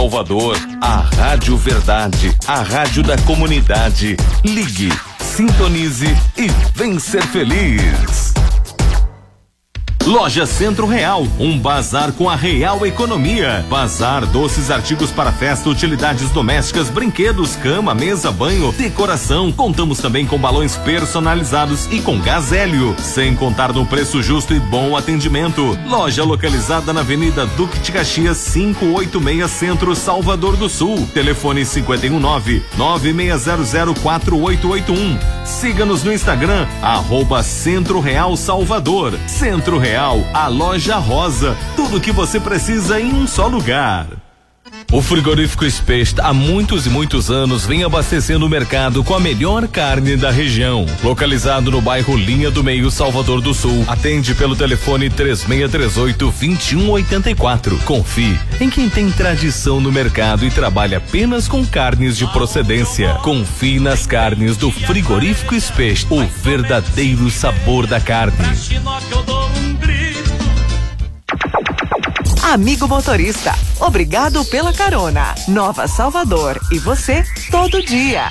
Salvador, a Rádio Verdade, a rádio da comunidade. Ligue, sintonize e vem ser feliz. Loja Centro Real, um bazar com a real economia. Bazar, doces, artigos para festa, utilidades domésticas, brinquedos, cama, mesa, banho, decoração. Contamos também com balões personalizados e com gás hélio, sem contar no preço justo e bom atendimento. Loja localizada na Avenida Duque de Caxias, 586 Centro, Salvador do Sul. Telefone 519-96004881. Siga-nos no Instagram, @Centro Real Salvador. Centro Real, a loja rosa, tudo que você precisa em um só lugar. O frigorífico Specht há muitos e muitos anos vem abastecendo o mercado com a melhor carne da região. Localizado no bairro Linha do Meio, Salvador do Sul. Atende pelo telefone 3638-2184. Confie em quem tem tradição no mercado e trabalha apenas com carnes de procedência. Confie nas carnes do frigorífico Specht, o verdadeiro sabor da carne. Amigo motorista, obrigado pela carona. Nova Salvador e você todo dia.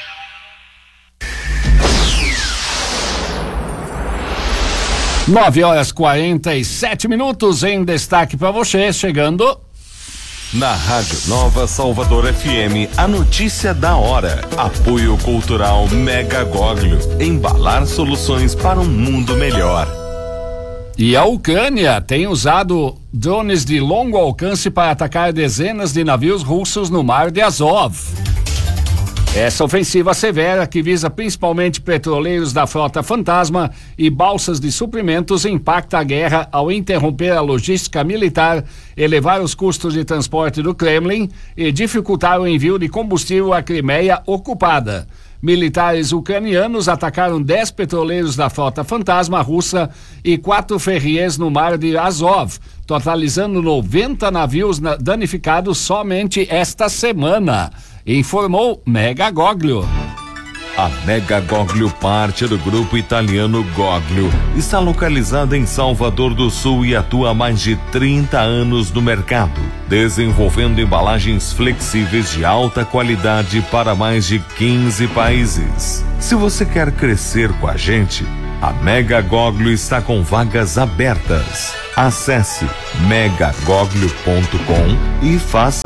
Nove horas 47 em destaque para você, chegando na Rádio Nova Salvador FM, a notícia da hora. Apoio cultural Mega Goglio. Embalar soluções para um mundo melhor. E a Ucrânia tem usado drones de longo alcance para atacar dezenas de navios russos no Mar de Azov. Essa ofensiva severa, que visa principalmente petroleiros da frota fantasma e balsas de suprimentos, impacta a guerra ao interromper a logística militar, elevar os custos de transporte do Kremlin e dificultar o envio de combustível à Crimeia ocupada. Militares ucranianos atacaram 10 petroleiros da frota fantasma russa e 4 ferries no Mar de Azov, totalizando 90 navios danificados somente esta semana, informou Mega Goglio. A Mega Goglio, parte do grupo italiano Goglio, está localizada em Salvador do Sul e atua há mais de 30 anos no mercado, desenvolvendo embalagens flexíveis de alta qualidade para mais de 15 países. Se você quer crescer com a gente, a Mega Goglio está com vagas abertas. Acesse megagoglio.com e faça